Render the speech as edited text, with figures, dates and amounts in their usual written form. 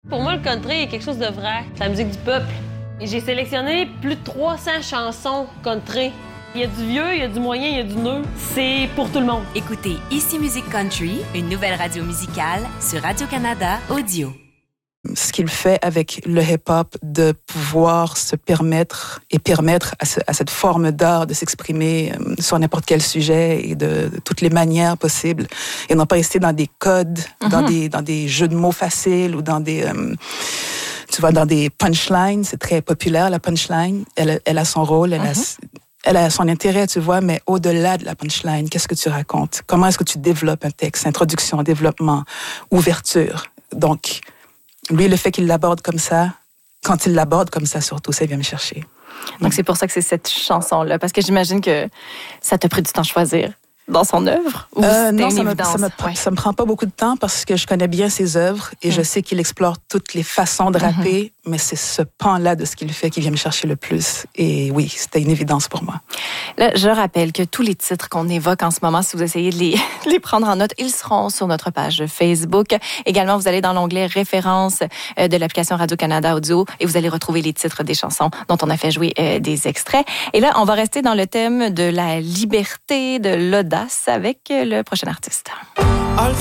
Pour moi, le country est quelque chose de vrai. C'est la musique du peuple. Et j'ai sélectionné plus de 300 chansons country. Il y a du vieux, il y a du moyen, il y a du neuf. C'est pour tout le monde. Écoutez Ici Musique Country, une nouvelle radio musicale sur Radio-Canada Audio. Ce qu'il fait avec le hip-hop, de pouvoir se permettre à cette forme d'art de s'exprimer sur n'importe quel sujet et de toutes les manières possibles, et non pas rester dans des codes, dans des jeux de mots faciles ou dans des dans des punchlines. C'est très populaire, la punchline. Elle a son rôle, elle a son intérêt, tu vois, mais au-delà de la punchline, qu'est-ce que tu racontes? Comment est-ce que tu développes un texte? Introduction, développement, ouverture. Donc, lui, le fait qu'il l'aborde comme ça, quand il l'aborde comme ça, surtout, ça vient me chercher. Donc, c'est pour ça que c'est cette chanson-là. Parce que j'imagine que ça t'a pris du temps à choisir dans son œuvre? Ou non, ça me prend pas beaucoup de temps parce que je connais bien ses œuvres et je sais qu'il explore toutes les façons de rapper, mais c'est ce pan-là de ce qu'il fait qui vient me chercher le plus. Et oui, c'était une évidence pour moi. Là, je rappelle que tous les titres qu'on évoque en ce moment, si vous essayez de les prendre en note, ils seront sur notre page Facebook. Également, vous allez dans l'onglet références de l'application Radio-Canada Audio et vous allez retrouver les titres des chansons dont on a fait jouer des extraits. Et là, on va rester dans le thème de la liberté, de l'audace avec le prochain artiste. All